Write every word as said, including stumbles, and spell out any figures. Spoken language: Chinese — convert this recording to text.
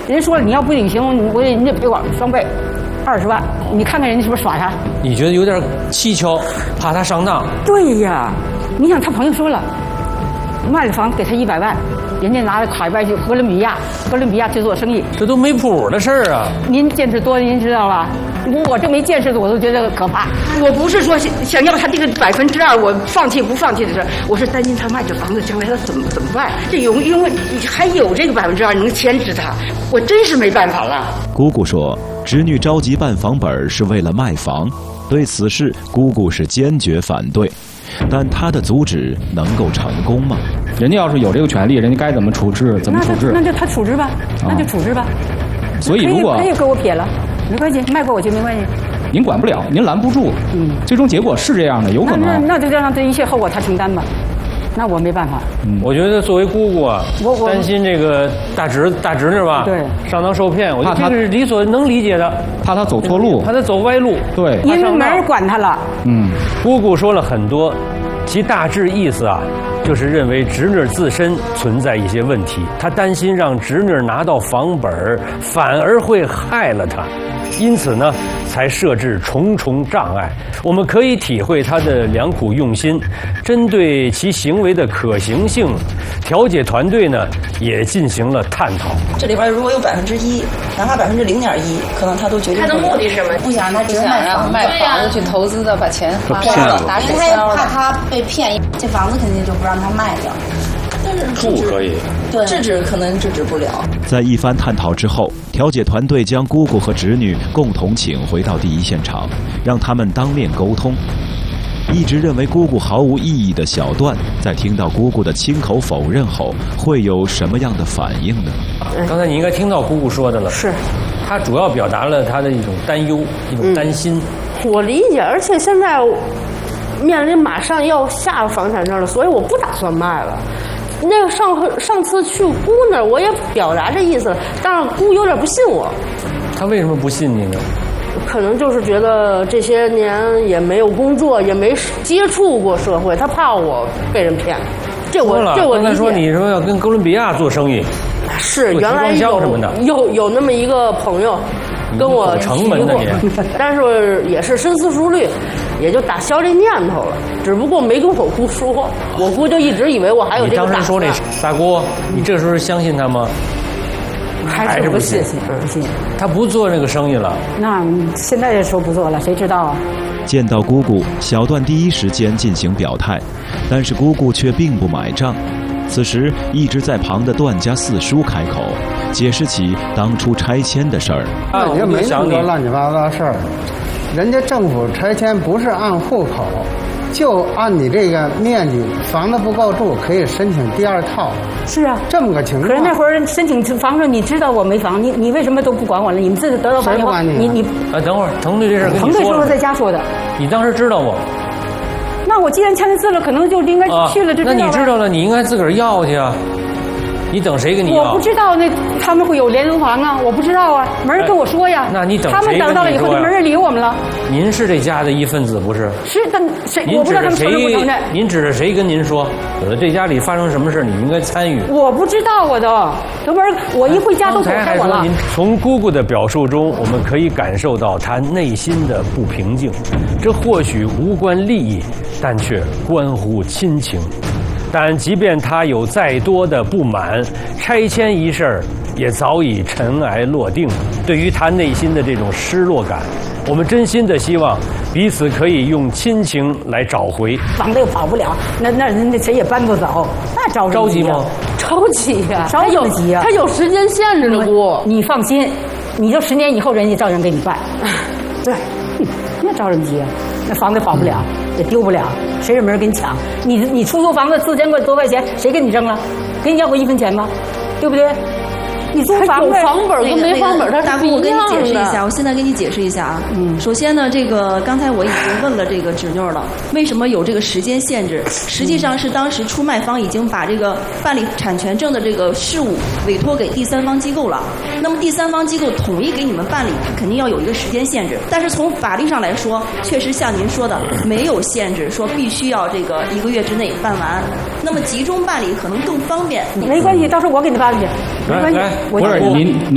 人说了，你要不领情，我你得赔我双倍，二十万。你看看人家是不是耍他？ 你觉得有点蹊跷，怕他上当？ 对呀，你想他朋友说了，卖了房给他一百万，人家拿着海外去哥伦比亚，哥伦比亚去做生意， 这都没谱的事儿啊！ 您见识多，您知道吧？我这没见识的，我都觉得可怕。我不是说想要他这个百分之二，我放弃不放弃的事，我是担心他卖这房子将来他怎么怎么办？这有因为还有这个百分之二能牵制他，我真是没办法了。 姑姑说，侄女着急办房本是为了卖房，对此事姑姑是坚决反对。但她的阻止能够成功吗？ 人家要是有这个权利，人家该怎么处置怎么处置。 那就他处置吧，那就处置吧。 所以如果可以给我撇了。没关系，卖过我就没关系。 您管不了，您拦不住。嗯，最终结果是这样的，有可能。 那那就让这一切后果他承担吧，那我没办法。 嗯，我觉得作为姑姑啊，我我担心这个大侄大侄女吧， 对， 上当受骗，我觉得这个是理所能理解的。 怕他走错路， 怕他走歪路。 对， 因为没人管他了。 嗯，姑姑说了很多，其大致意思啊。就是认为侄女自身存在一些问题，他担心让侄女拿到房本反而会害了他，因此呢，才设置重重障碍。我们可以体会他的良苦用心，针对其行为的可行性，调解团队呢也进行了探讨。 这里边如果有百分之一，哪怕百分之零点一，可能他都决定不了。 他的目的是什么？ 不想他只想让卖房子去投资的，把钱花了， 打水漂了。他也怕他被骗，这房子肯定就不让他卖掉。但是住可以， 对，制止可能制止不了。 在一番探讨之后，调解团队将姑姑和侄女共同请回到第一现场，让他们当面沟通。一直认为姑姑毫无意义的小段，在听到姑姑的亲口否认后，会有什么样的反应呢？ 刚才你应该听到姑姑说的了， 是， 她主要表达了她的一种担忧，一种担心。 嗯、我理解，而且现在面临马上要下房产证了，所以我不打算卖了。那个上上次去姑那儿，我也表达这意思了，但是姑有点不信我。 她为什么不信你呢？ 可能就是觉得这些年也没有工作，也没接触过社会，他怕我被人骗。这我这我理解。刚才说你说要跟哥伦比亚做生意， 是原来有有有那么一个朋友跟我城门的你， 但是也是深思熟虑，也就打消这念头了。只不过没跟我姑说，我姑就一直以为我还有这个打算。 你当时说那大姑，你这时候相信他吗？ 还是不信，不信。 他不做这个生意了。 那现在说不做了，谁知道啊？ 见到姑姑，小段第一时间进行表态，但是姑姑却并不买账。此时，一直在旁的段家四叔开口，解释起当初拆迁的事儿。 啊，也没那么多乱七八糟的事儿，人家政府拆迁不是按户口。就按你这个面积，房子不够住，可以申请第二套。 是啊， 这么个情况。 可是那会儿申请房子，你知道我没房，你你为什么都不管我了？你们自己得到房以后，你你啊，等会儿腾队这事跟你说了。 腾队说是在家说的。 你当时知道不？ 那我既然签了字了，可能就应该去了，就知道了。 那你知道了，你应该自个儿要去啊。你等谁给你要？ 我不知道那他们会有廉租房啊，我不知道啊，没人跟我说呀。 那你等他们等到了以后就没人理我们了。 您是这家的一份子不是？ 是，但谁我不知道他们承认不承认。 您指着谁跟您说？有的这家里发生什么事，你应该参与。 我不知道我都，都没人，我一回家都躲开我了。 从姑姑的表述中，我们可以感受到她内心的不平静。这或许无关利益，但却关乎亲情。但即便他有再多的不满，拆迁一事也早已尘埃落定。对于他内心的这种失落感，我们真心的希望彼此可以用亲情来找回。 房子又跑不了，那那那谁也搬不走，那着着急吗？ 着急呀， 着急啊！ 他有时间限制的姑， 你放心，你就十年以后人家照样给你办。对，那着什么急啊？那房子跑不了，也丢不了，谁也没人跟你抢。你你出租房子四千块多块钱，谁跟你争了？跟你要过一分钱吗？对不对？你租房有房本跟没房本，他大姑，我跟你解释一下，我现在跟你解释一下啊。嗯，首先呢，这个刚才我已经问了这个侄女了，为什么有这个时间限制？实际上是当时出卖方已经把这个办理产权证的这个事务委托给第三方机构了。那么第三方机构统一给你们办理，它肯定要有一个时间限制。但是从法律上来说，确实像您说的，没有限制说必须要这个一个月之内办完。那么集中办理可能更方便。 没关系，到时候我给你办去，没关系。 不是您。